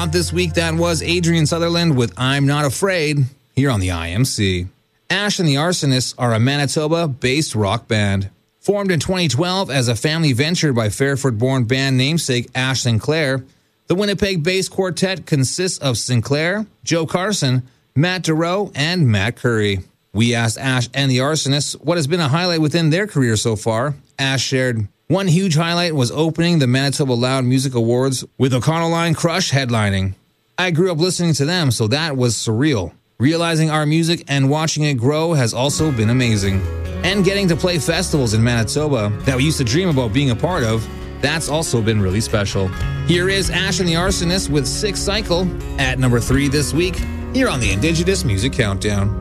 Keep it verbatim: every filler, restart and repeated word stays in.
This week, that was Adrian Sutherland with I'm Not Afraid here on the I M C. Ash and the Arsonists are a Manitoba-based rock band. Formed in twenty twelve as a family venture by Fairford-born band namesake Ash Sinclair, the Winnipeg-based quartet consists of Sinclair, Joe Carson, Matt Dureau, and Matt Curry. We asked Ash and the Arsonists what has been a highlight within their career so far. Ash shared, "One huge highlight was opening the Manitoba Loud Music Awards with O'Connelline Crush headlining. I grew up listening to them, so that was surreal. Realizing our music and watching it grow has also been amazing. And getting to play festivals in Manitoba that we used to dream about being a part of, that's also been really special." Here is Ash and the Arsonists with Sick Cycle at number three this week here on the Indigenous Music Countdown.